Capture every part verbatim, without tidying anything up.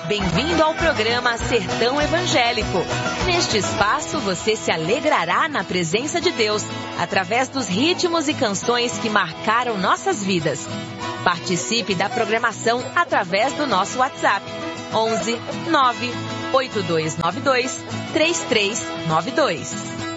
Bem-vindo ao programa Sertão Evangélico. Neste espaço você se alegrará na presença de Deus, através dos ritmos e canções que marcaram nossas vidas. Participe da programação através do nosso WhatsApp, onze nove oito dois nove dois três três nove dois.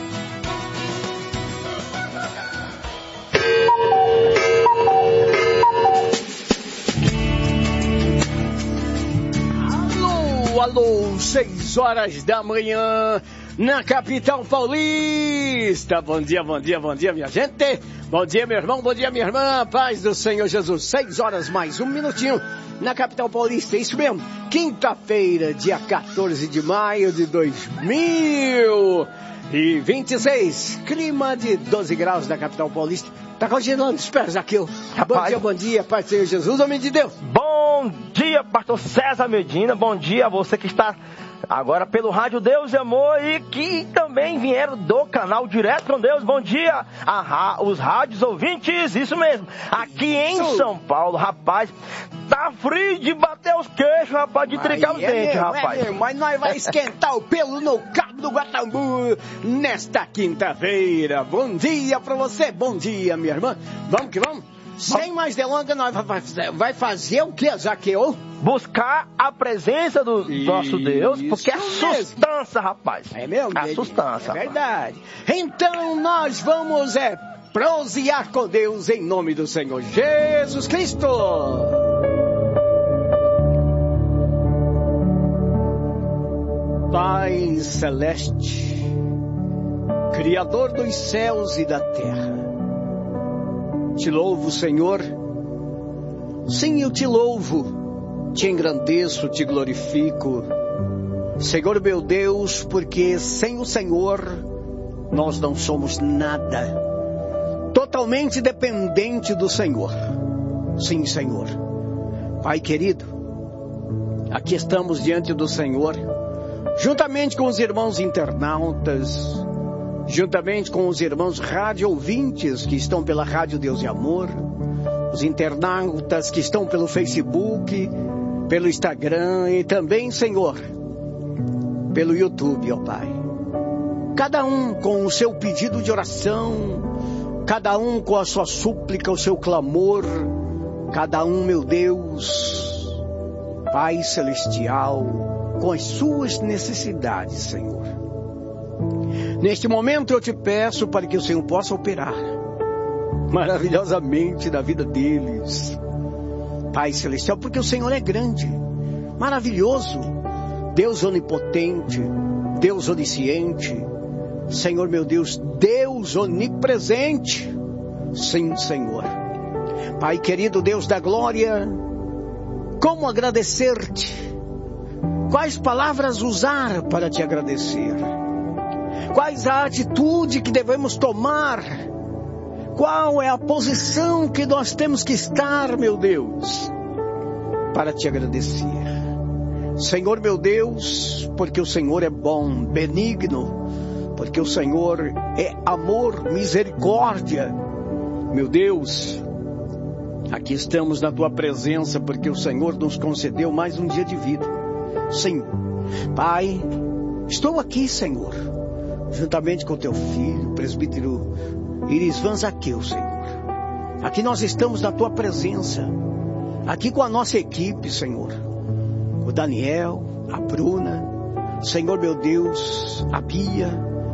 Alô, seis horas da manhã, na capital paulista. Bom dia, bom dia, bom dia, minha gente. Bom dia, meu irmão, bom dia, minha irmã. Paz do Senhor Jesus. Seis horas mais um minutinho, na capital paulista. Isso mesmo, quinta-feira, dia quatorze de maio de dois mil e vinte e seis. Clima de doze graus na capital paulista. Tá congelando, espera, Zaqueu. Bom dia, bom dia, Pai do Senhor Jesus, homem de Deus. Bom dia, pastor César Medina. Bom dia a você que está agora pelo Rádio Deus e Amor e que também vieram do canal Direto com Deus. Bom dia a os rádios ouvintes, isso mesmo. Aqui em isso. São Paulo, rapaz, tá frio de bater os queixos, rapaz, de tricar os é dentes, mesmo, rapaz. É mesmo, mas nós vai esquentar o pelo no cabo do Guatambu nesta quinta-feira. Bom dia pra você, bom dia, minha irmã. Vamos que vamos. Sem mais delongas, nós vai fazer o que, Zaqueu? Buscar a presença do Isso nosso Deus, porque é sustância, rapaz. É mesmo? É sustância. É verdade. Rapaz. Então nós vamos é, prosear com Deus em nome do Senhor Jesus Cristo. Pai Celeste, Criador dos céus e da terra, te louvo, Senhor. Sim, eu te louvo, te engrandeço, te glorifico, Senhor meu Deus, porque sem o Senhor nós não somos nada, totalmente dependente do Senhor. Sim, Senhor. Pai querido, aqui estamos diante do Senhor, juntamente com os irmãos internautas, juntamente com os irmãos rádio ouvintes que estão pela Rádio Deus e Amor, os internautas que estão pelo Facebook, pelo Instagram e também, Senhor, pelo YouTube, ó Pai. Cada um com o seu pedido de oração, cada um com a sua súplica, o seu clamor, cada um, meu Deus, Pai Celestial, com as suas necessidades, Senhor. Neste momento eu te peço para que o Senhor possa operar maravilhosamente na vida deles, Pai Celestial, porque o Senhor é grande, maravilhoso, Deus onipotente, Deus onisciente, Senhor meu Deus, Deus onipresente. Sim, Senhor. Pai querido, Deus da glória, como agradecer-te? Quais palavras usar para te agradecer? Quais a atitude que devemos tomar? Qual é a posição que nós temos que estar, meu Deus, para te agradecer? Senhor meu Deus, porque o Senhor é bom, benigno, porque o Senhor é amor, misericórdia. Meu Deus, aqui estamos na tua presença porque o Senhor nos concedeu mais um dia de vida. Sim, Pai, estou aqui, Senhor, juntamente com teu filho, presbítero Irisvan Zaqueu, Senhor. Aqui nós estamos na tua presença, aqui com a nossa equipe, Senhor, o Daniel, a Bruna, Senhor meu Deus, a Bia,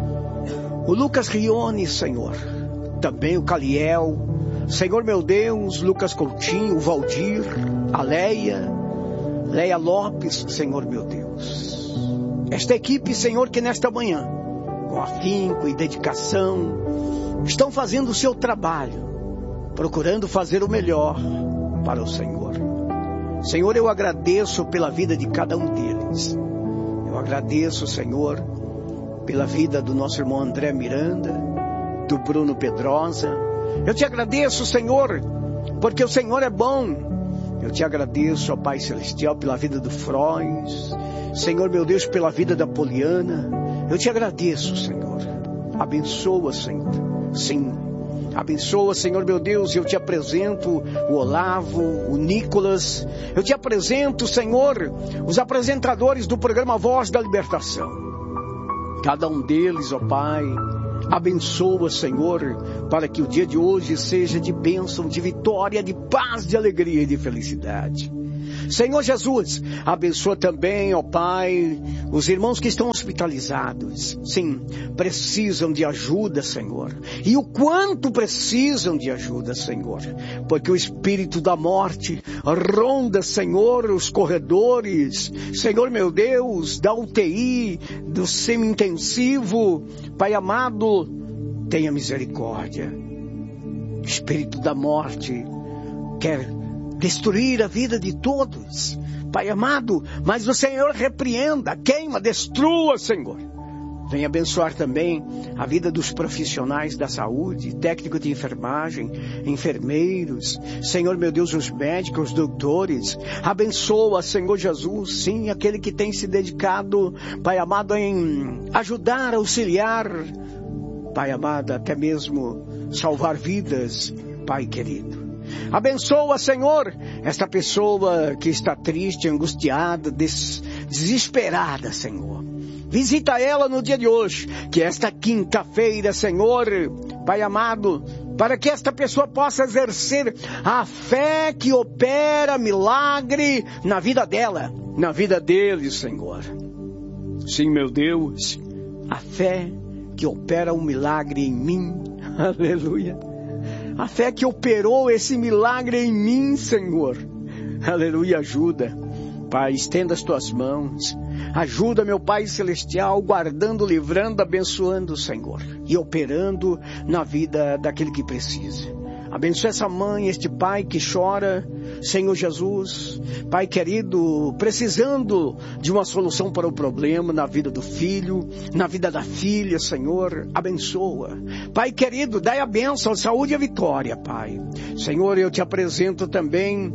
o Lucas Rione, Senhor, também o Caliel, Senhor meu Deus, Lucas Coutinho, o Valdir, a Leia, Leia Lopes, Senhor meu Deus. Esta equipe, Senhor, que nesta manhã, com afinco e dedicação, estão fazendo o seu trabalho, procurando fazer o melhor para o Senhor. Senhor, eu agradeço pela vida de cada um deles. Eu agradeço, Senhor, pela vida do nosso irmão André Miranda, do Bruno Pedrosa. Eu te agradeço, Senhor, porque o Senhor é bom. Eu te agradeço, ó Pai Celestial, pela vida do Frois. Senhor, meu Deus, pela vida da Poliana. Eu te agradeço, Senhor. Abençoa, Senhor. Sim, Abençoa, Senhor meu Deus, eu te apresento o Olavo, o Nicolas. Eu te apresento, Senhor, os apresentadores do programa Voz da Libertação. Cada um deles, ó Pai, abençoa, Senhor, para que o dia de hoje seja de bênção, de vitória, de paz, de alegria e de felicidade. Senhor Jesus, abençoa também, ó Pai, os irmãos que estão hospitalizados. Sim, precisam de ajuda, Senhor. E o quanto precisam de ajuda, Senhor. Porque o espírito da morte ronda, Senhor, os corredores. Senhor meu Deus, da U T I, do semi-intensivo. Pai amado, tenha misericórdia. O espírito da morte quer destruir a vida de todos, Pai amado, mas o Senhor repreenda, queima, destrua, Senhor. Venha abençoar também a vida dos profissionais da saúde, técnicos de enfermagem, enfermeiros, Senhor meu Deus, os médicos, os doutores. Abençoa, Senhor Jesus, sim, aquele que tem se dedicado, Pai amado, em ajudar, auxiliar, Pai amado, até mesmo salvar vidas, Pai querido. Abençoa, Senhor, esta pessoa que está triste, angustiada, des- desesperada, Senhor. Visita ela no dia de hoje, que esta quinta-feira, Senhor, Pai amado, para que esta pessoa possa exercer a fé que opera milagre na vida dela, na vida dele, Senhor. Sim, meu Deus, a fé que opera um milagre em mim, aleluia. A fé que operou esse milagre em mim, Senhor. Aleluia, ajuda. Pai, estenda as tuas mãos. Ajuda, meu Pai Celestial, guardando, livrando, abençoando, Senhor. E operando na vida daquele que precisa. Abençoa essa mãe, este pai que chora, Senhor Jesus, Pai querido, precisando de uma solução para o problema na vida do filho, na vida da filha, Senhor, abençoa. Pai querido, dai a bênção, a saúde e a vitória, Pai. Senhor, eu te apresento também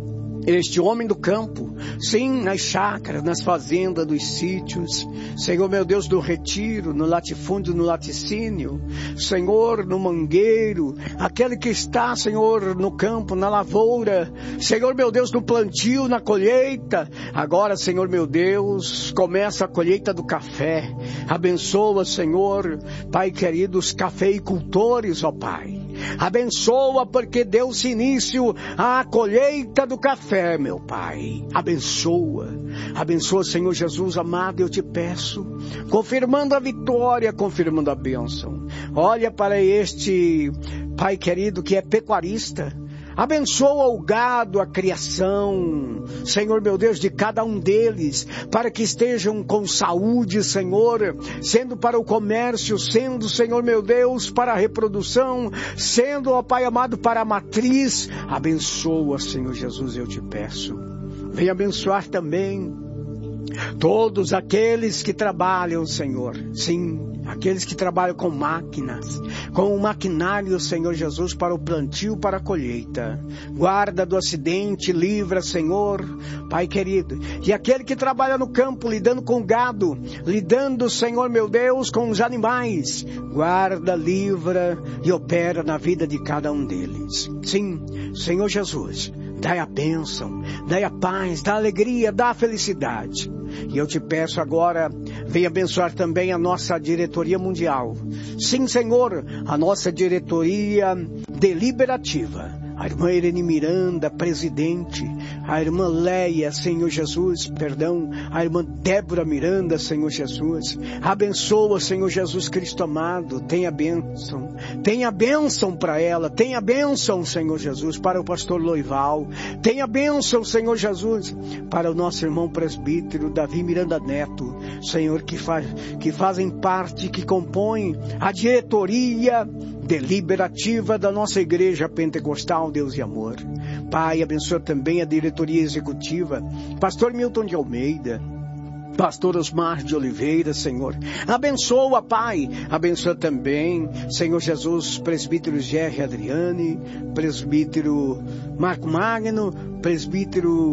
este homem do campo, sim, nas chácaras, nas fazendas, dos sítios, Senhor meu Deus, do retiro, no latifúndio, no laticínio, Senhor, no mangueiro, aquele que está, Senhor, no campo, na lavoura, Senhor meu Deus, no plantio, na colheita, agora, Senhor meu Deus, começa a colheita do café, abençoa, Senhor, Pai querido, os cafeicultores, ó Pai, abençoa porque deu-se início à colheita do café, meu Pai. Abençoa. Abençoa, Senhor Jesus amado, eu te peço. Confirmando a vitória, confirmando a bênção. Olha para este Pai querido que é pecuarista. Abençoa o gado, a criação, Senhor meu Deus, de cada um deles, para que estejam com saúde, Senhor, sendo para o comércio, sendo, Senhor meu Deus, para a reprodução, sendo, ó Pai amado, para a matriz. Abençoa, Senhor Jesus, eu te peço. Venha abençoar também todos aqueles que trabalham, Senhor, sim, aqueles que trabalham com máquinas, com o maquinário, Senhor Jesus, para o plantio, para a colheita. Guarda do acidente, livra, Senhor, Pai querido. E aquele que trabalha no campo, lidando com gado, lidando, Senhor meu Deus, com os animais. Guarda, livra e opera na vida de cada um deles. Sim, Senhor Jesus, dai a bênção, dai a paz, dá a alegria, dá a felicidade. E eu te peço agora, venha abençoar também a nossa diretoria mundial. Sim, Senhor, a nossa diretoria deliberativa. A irmã Irene Miranda, presidente. A irmã Leia, Senhor Jesus, perdão. A irmã Débora Miranda, Senhor Jesus. Abençoa, Senhor Jesus Cristo amado. Tenha bênção. Tenha bênção para ela. Tenha bênção, Senhor Jesus, para o pastor Loival. Tenha bênção, Senhor Jesus, para o nosso irmão presbítero Davi Miranda Neto. Senhor, que, faz, que fazem parte, que compõem a diretoria deliberativa da nossa igreja pentecostal, Deus e amor. Pai, abençoa também a diretoria executiva, pastor Milton de Almeida, pastor Osmar de Oliveira, Senhor. Abençoa, Pai. Abençoa também, Senhor Jesus, presbítero Gerry Adriane, presbítero Marco Magno, presbítero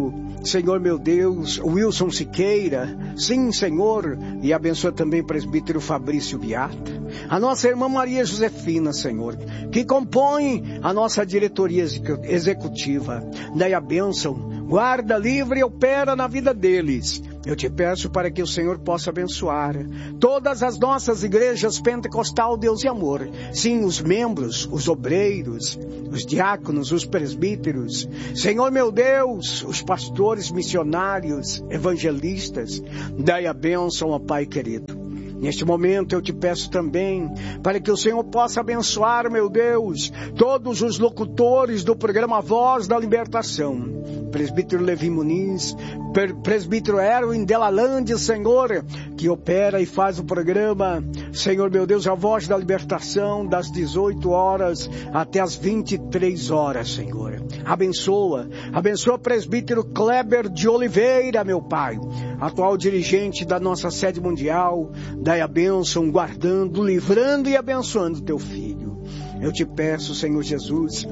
Senhor meu Deus, Wilson Siqueira, sim, Senhor, e abençoa também o presbítero Fabrício Beata, a nossa irmã Maria Josefina, Senhor, que compõe a nossa diretoria executiva. Dai a bênção, guarda, livre e opera na vida deles. Eu te peço para que o Senhor possa abençoar todas as nossas igrejas pentecostal, Deus e amor. Sim, os membros, os obreiros, os diáconos, os presbíteros. Senhor meu Deus, os pastores, missionários, evangelistas. Dai a bênção, ó Pai querido. Neste momento eu te peço também para que o Senhor possa abençoar, meu Deus, todos os locutores do programa Voz da Libertação. Presbítero Levi Muniz, presbítero Erwin Delalande, Senhor, que opera e faz o programa, Senhor meu Deus, a Voz da Libertação, das dezoito horas até as vinte e três horas, Senhor. Abençoa, abençoa o presbítero Kleber de Oliveira, meu Pai, atual dirigente da nossa sede mundial. Dai a bênção, guardando, livrando e abençoando teu filho. Eu te peço, Senhor Jesus,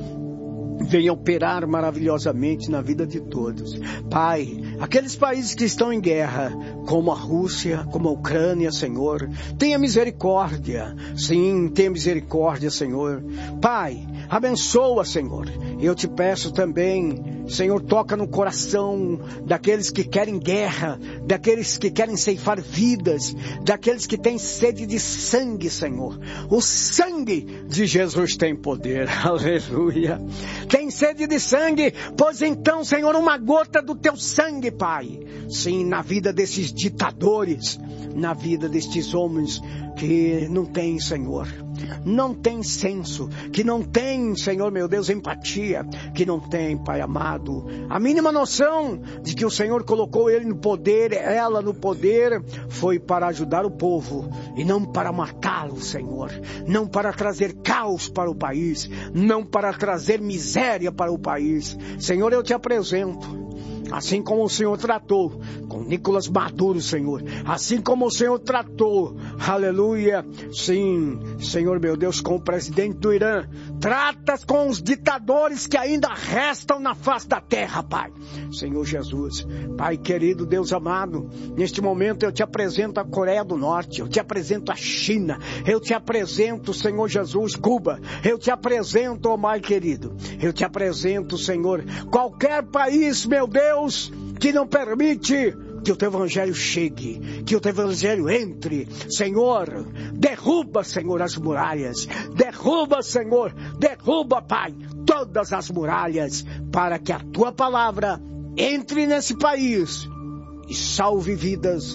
venha operar maravilhosamente na vida de todos. Pai, aqueles países que estão em guerra, como a Rússia, como a Ucrânia, Senhor, tenha misericórdia. Sim, tenha misericórdia, Senhor. Pai, abençoa, Senhor. Eu te peço também, Senhor, toca no coração daqueles que querem guerra, daqueles que querem ceifar vidas, daqueles que têm sede de sangue, Senhor. O sangue de Jesus tem poder. Aleluia. Tem sede de sangue, pois então, Senhor, uma gota do teu sangue, Pai. Sim, na vida desses ditadores, na vida destes homens que não têm, Senhor, não tem senso, que não tem, Senhor meu Deus, empatia, que não tem, Pai amado, a mínima noção de que o Senhor colocou ele no poder, ela no poder, foi para ajudar o povo e não para matá-lo, Senhor, não para trazer caos para o país, não para trazer miséria para o país. Senhor, eu te apresento, assim como o Senhor tratou com Nicolás Maduro, Senhor, assim como o Senhor tratou, aleluia, sim, Senhor meu Deus, com o presidente do Irã, tratas com os ditadores que ainda restam na face da terra, Pai. Senhor Jesus, Pai querido, Deus amado, neste momento eu te apresento a Coreia do Norte, eu te apresento a China, eu te apresento, Senhor Jesus, Cuba, eu te apresento, ó Pai querido, eu te apresento, Senhor, qualquer país, meu Deus, que não permite que o teu evangelho chegue, que o teu evangelho entre. Senhor, derruba, Senhor, as muralhas, derruba, Senhor, derruba, Pai, todas as muralhas, para que a tua palavra entre nesse país e salve vidas,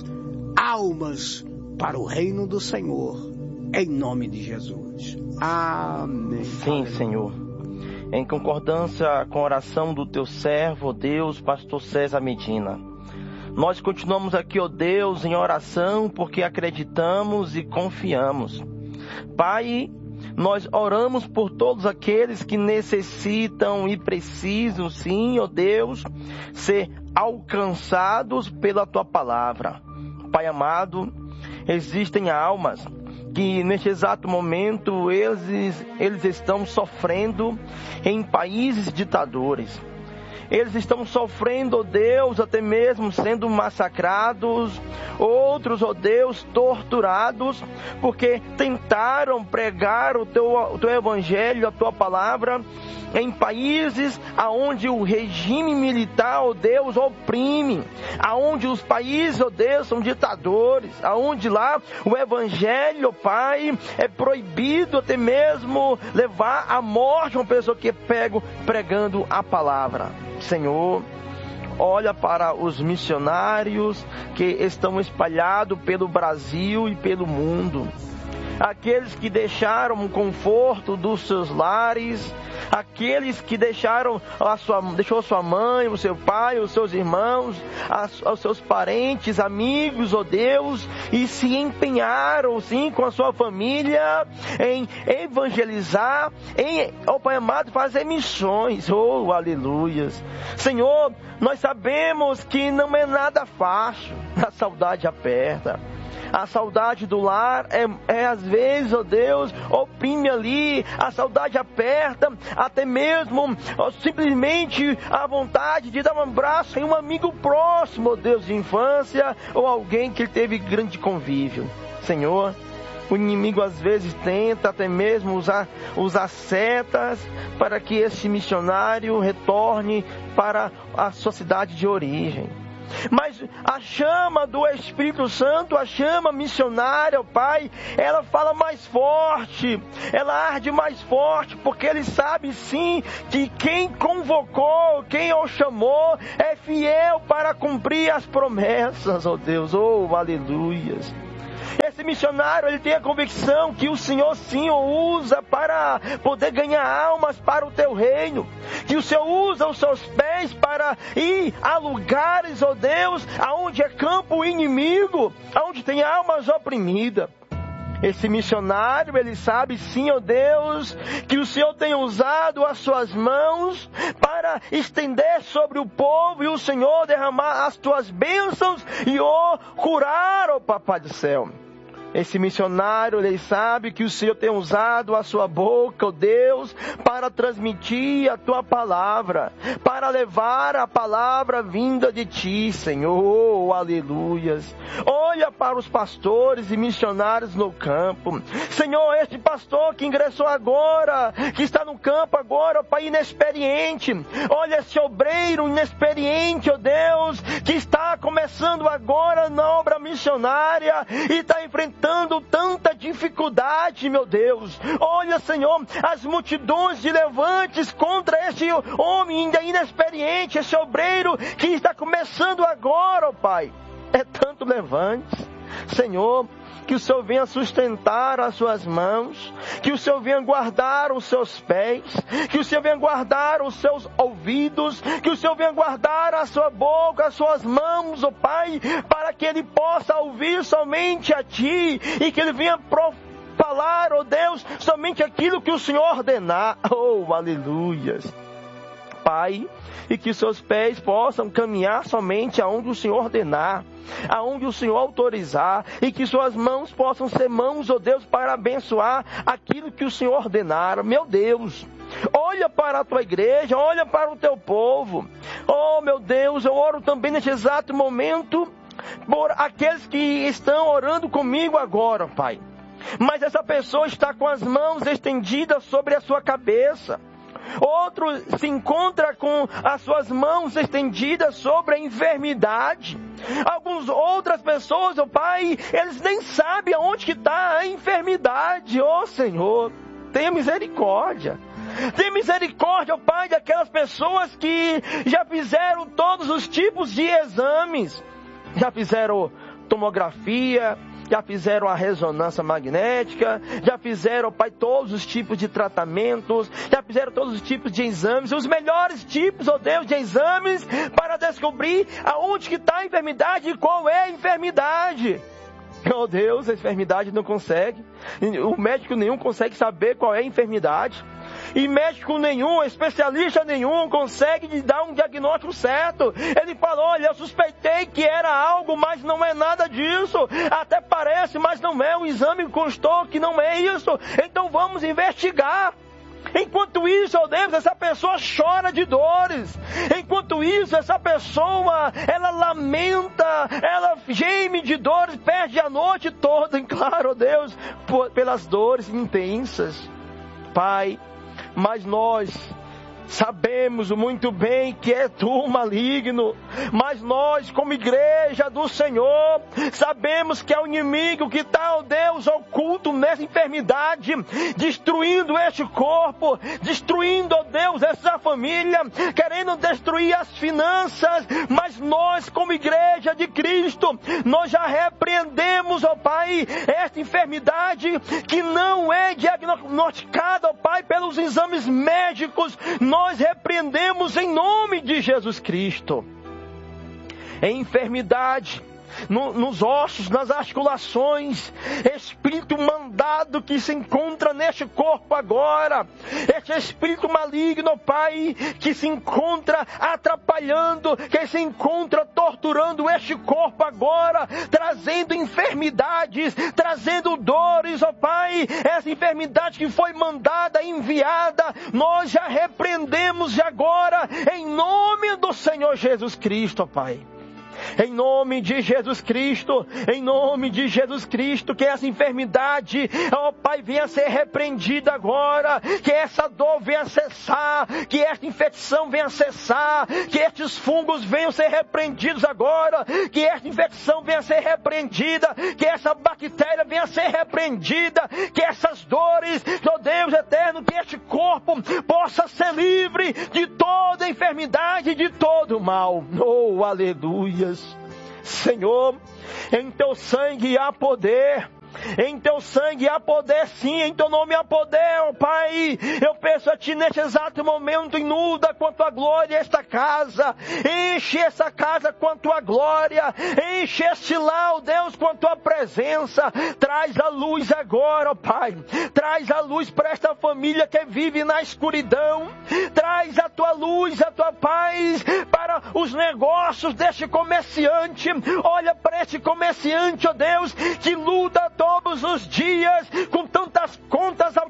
almas, para o reino do Senhor, em nome de Jesus. Amém. Sim, Senhor. Em concordância com a oração do teu servo, Deus, pastor César Medina, nós continuamos aqui, ó Deus, em oração, porque acreditamos e confiamos. Pai, nós oramos por todos aqueles que necessitam e precisam, sim, ó Deus, ser alcançados pela tua palavra. Pai amado, existem almas que neste exato momento eles, eles estão sofrendo em países ditadores. Eles estão sofrendo, ó Deus, até mesmo sendo massacrados, outros, ó Deus, torturados, porque tentaram pregar o teu, o teu evangelho, a tua palavra, em países aonde o regime militar, ó Deus, oprime, aonde os países, ó Deus, são ditadores, aonde lá o evangelho, ó Pai, é proibido até mesmo levar à morte uma pessoa que é pego pregando a palavra. Senhor, olha para os missionários que estão espalhados pelo Brasil e pelo mundo. Aqueles que deixaram o conforto dos seus lares, aqueles que deixaram a sua, deixou a sua mãe, o seu pai, os seus irmãos, as, os seus parentes, amigos, ó Deus, e se empenharam, sim, com a sua família em evangelizar, em, ó Pai amado, fazer missões, oh, aleluias. Senhor, nós sabemos que não é nada fácil, a saudade aperta. A saudade do lar é, é às vezes, ó Deus, oprime ali, a saudade aperta, até mesmo ó, simplesmente a vontade de dar um abraço em um amigo próximo, ó Deus, de infância, ou alguém que teve grande convívio. Senhor, o inimigo às vezes tenta até mesmo usar, usar setas para que esse missionário retorne para a sua cidade de origem. Mas a chama do Espírito Santo, a chama missionária, ó Pai, ela fala mais forte, ela arde mais forte, porque ele sabe sim que quem convocou, quem o chamou, é fiel para cumprir as promessas, ó Deus, oh, aleluias. Esse missionário, ele tem a convicção que o Senhor sim o usa para poder ganhar almas para o teu reino. Que o Senhor usa os seus pés para ir a lugares, ó Deus, aonde é campo inimigo, aonde tem almas oprimidas. Esse missionário, ele sabe sim, ó Deus, que o Senhor tem usado as suas mãos para estender sobre o povo e o Senhor derramar as tuas bênçãos e o curar, ó Papai do céu. Esse missionário, ele sabe que o Senhor tem usado a sua boca, ó Deus, para transmitir a tua palavra, para levar a palavra vinda de ti, Senhor, aleluias. Olha para os pastores e missionários no campo. Senhor, este pastor que ingressou agora, que está no campo agora, ó Pai, inexperiente. Olha esse obreiro inexperiente, ó Deus, que está começando agora na obra missionária e está enfrentando tanta dificuldade, meu Deus. Olha, Senhor, as multidões de levantes contra esse homem ainda inexperiente, esse obreiro que está começando agora, ó Pai. É tanto levante, Senhor, que o Senhor venha sustentar as suas mãos, que o Senhor venha guardar os seus pés, que o Senhor venha guardar os seus ouvidos, que o Senhor venha guardar a sua boca, as suas mãos, ó Pai, para que ele possa ouvir somente a Ti e que ele venha falar, ó Deus, somente aquilo que o Senhor ordenar. Oh, aleluias. Pai, e que seus pés possam caminhar somente aonde o Senhor ordenar, aonde o Senhor autorizar, e que suas mãos possam ser mãos, ó Deus, para abençoar aquilo que o Senhor ordenar. Meu Deus, olha para a tua igreja, olha para o teu povo. Oh, meu Deus, eu oro também neste exato momento por aqueles que estão orando comigo agora, Pai. Mas essa pessoa está com as mãos estendidas sobre a sua cabeça. Outro se encontra com as suas mãos estendidas sobre a enfermidade. Algumas outras pessoas, ó Pai, eles nem sabem aonde que está a enfermidade. Ó Senhor, tenha misericórdia. Tenha misericórdia, ó Pai, daquelas pessoas que já fizeram todos os tipos de exames. Já fizeram tomografia, já fizeram a ressonância magnética, já fizeram, Pai, todos os tipos de tratamentos, já fizeram todos os tipos de exames, os melhores tipos, ó Deus, de exames, para descobrir aonde que está a enfermidade e qual é a enfermidade. Oh Deus, a enfermidade não consegue, o médico nenhum consegue saber qual é a enfermidade. E médico nenhum, especialista nenhum consegue dar um diagnóstico certo. Ele fala, olha, eu suspeitei que era algo, mas não é nada disso. Até parece, mas não é. O exame constou que não é isso. Então vamos investigar. Enquanto isso, ó Deus, essa pessoa chora de dores. Enquanto isso, essa pessoa, ela lamenta, ela geme de dores, perde a noite toda, em claro, ó Deus, por, pelas dores intensas. Pai, mas nós sabemos muito bem que é tu, maligno, mas nós, como igreja do Senhor, sabemos que é o inimigo que está, ó Deus, oculto nessa enfermidade, destruindo este corpo, destruindo, ó Deus, essa família, querendo destruir as finanças, mas nós, como igreja de Cristo, nós já repreendemos, ó Pai, esta enfermidade que não é diagnosticada, ó Pai, pelos exames médicos. Nós repreendemos em nome de Jesus Cristo. Em enfermidade, no, nos ossos, nas articulações, espírito mandado que se encontra neste corpo agora, este espírito maligno, Pai, que se encontra atrapalhando, que se encontra torturando este corpo agora, trazendo enfermidades, trazendo dores, ó Pai, essa enfermidade que foi mandada, enviada, nós já repreendemos agora, em nome do Senhor Jesus Cristo, ó Pai. Em nome de Jesus Cristo, em nome de Jesus Cristo, que essa enfermidade, ó Pai, venha ser repreendida agora, que essa dor venha cessar, que esta infecção venha cessar, que estes fungos venham ser repreendidos agora, que esta infecção venha ser repreendida, que essa bactéria venha ser repreendida, que essas dores, ó Deus eterno, que este corpo possa ser livre de toda enfermidade, de todo mal. Oh, aleluia. Senhor, em teu sangue há poder. Em teu sangue há poder, sim, em teu nome há poder, ó Pai. Eu peço a Ti neste exato momento, inunda com a Tua glória esta casa. Enche essa casa com a Tua glória. Enche este lar, ó Deus, com a Tua presença. Traz a luz agora, ó Pai. Traz a luz para esta família que vive na escuridão. Traz a Tua luz, a Tua paz para os negócios deste comerciante. Olha para este comerciante, ó Deus, que luta todos os dias com tantas contas